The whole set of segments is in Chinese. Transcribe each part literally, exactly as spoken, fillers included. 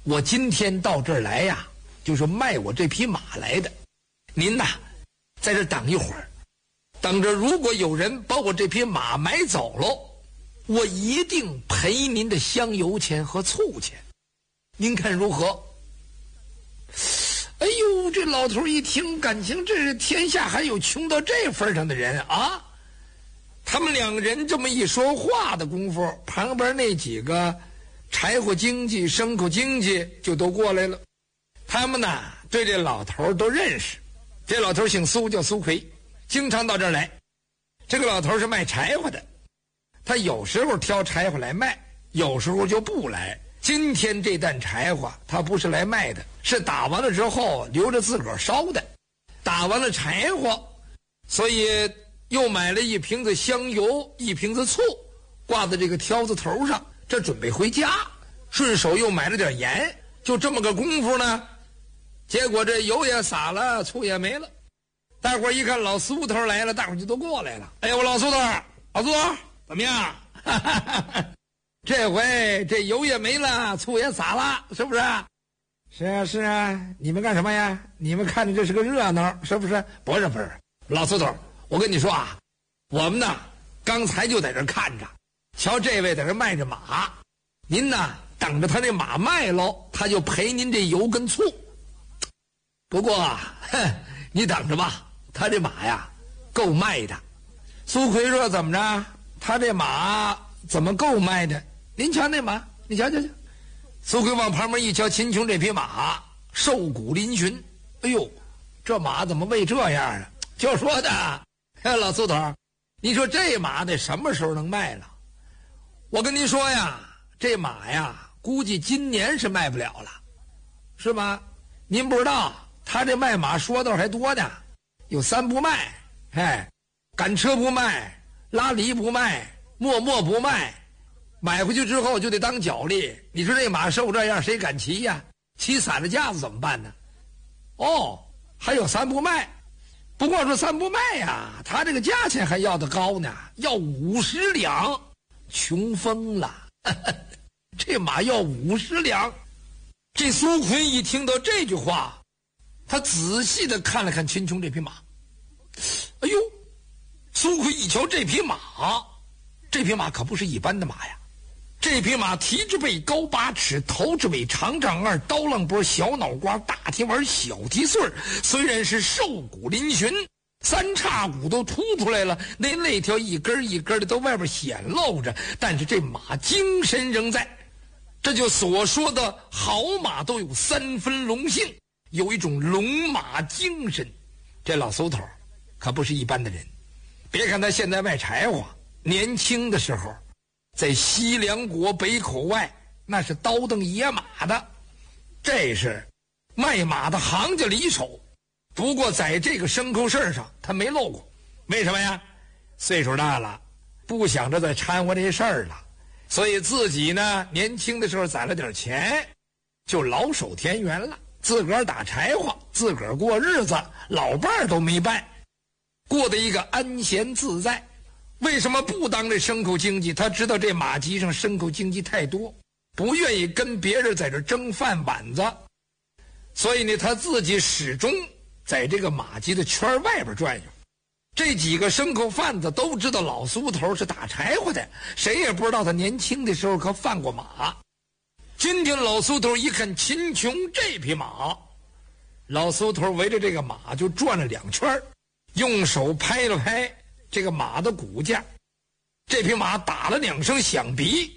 我今天到这儿来呀，就是卖我这匹马来的。您呐，在这等一会儿，等着如果有人把我这匹马买走喽，我一定赔您的香油钱和醋钱，您看如何？哎呦，这老头一听，感情这是天下还有穷到这份上的人啊！他们两个人这么一说话的功夫，旁边那几个柴火经济、牲口经济就都过来了。他们呢，对这老头都认识。这老头姓苏，叫苏奎，经常到这儿来。这个老头是卖柴火的，他有时候挑柴火来卖，有时候就不来。今天这担柴火他不是来卖的，是打完了之后留着自个儿烧的。打完了柴火，所以又买了一瓶子香油，一瓶子醋，挂在这个挑子头上，这准备回家。顺手又买了点盐，就这么个功夫呢，结果这油也洒了，醋也没了。大伙儿一看老苏头来了，大伙儿就都过来了。哎呦，老苏头，老苏头怎么样？这回这油也没了，醋也洒了，是不是？是啊，是啊。你们干什么呀？你们看着这是个热闹，是不是？不是，不是。老苏头，我跟你说啊，我们呢刚才就在这看着，瞧这位在这卖着马，您呢等着他那马卖喽，他就赔您这油跟醋。不过哼，你等着吧，他这马呀够卖的。苏奎说怎么着？他这马怎么够卖的？您瞧那马，你瞧瞧瞧。苏奎往旁边一瞧，秦琼这匹马瘦骨嶙峋，哎呦，这马怎么喂这样啊？就说的，老苏头，你说这马得什么时候能卖了？我跟您说呀，这马呀，估计今年是卖不了了，是吗？您不知道，他这卖马说道还多呢，有三不卖，哎，赶车不卖，拉犁不卖，磨磨不卖。买回去之后就得当脚力，你说这马瘦这样谁敢骑呀？骑散了架子怎么办呢？哦，还有三不卖，不过说三不卖呀，他这个价钱还要得高呢，要五十两，穷疯了。这马要五十两。这苏奎一听到这句话，他仔细的看了看秦琼这匹马。哎呦，苏奎一瞧这匹马，这匹马可不是一般的马呀。这匹马蹄之背高八尺，头之尾长丈二，刀浪脖小脑瓜，大蹄丸小蹄穗儿。虽然是瘦骨嶙峋，三叉骨都凸出来了，那肋条一根一根的都外边显露着，但是这马精神仍在。这就所说的好马都有三分龙性，有一种龙马精神。这老苏头可不是一般的人。别看他现在卖柴火，年轻的时候在西凉国北口外那是刀蹬野马的，这是卖马的行家里手。不过在这个牲口事上他没漏过。为什么呀？岁数大了，不想着再掺和这事儿了，所以自己呢年轻的时候攒了点钱，就老守田园了，自个儿打柴火，自个儿过日子，老伴儿都没办，过得一个安闲自在。为什么不当这牲口经济？他知道这马集上牲口经济太多，不愿意跟别人在这争饭碗子，所以呢他自己始终在这个马集的圈外边转悠。这几个牲口贩子都知道老苏头是打柴火的，谁也不知道他年轻的时候可贩过马。今天老苏头一看秦琼这匹马，老苏头围着这个马就转了两圈，用手拍了拍这个马的骨架，这匹马打了两声响鼻。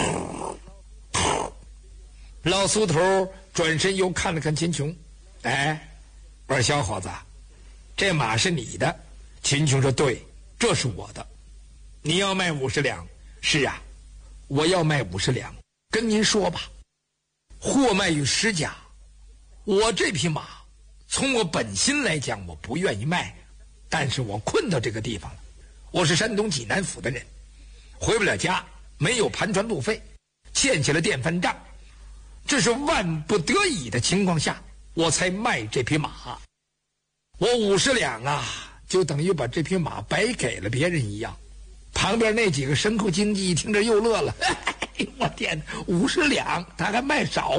老苏头转身又看了看秦琼，哎，我说小伙子，这马是你的。秦琼说对，这是我的。你要卖五十两？是啊，我要卖五十两。跟您说吧，货卖于十家，我这匹马从我本心来讲我不愿意卖，但是我困到这个地方了。我是山东济南府的人，回不了家，没有盘船路费，欠起了电饭账，这是万不得已的情况下我才卖这匹马。我五十两啊，就等于把这匹马白给了别人一样。旁边那几个牲口经济一听这又乐了，我天，五十两他还卖少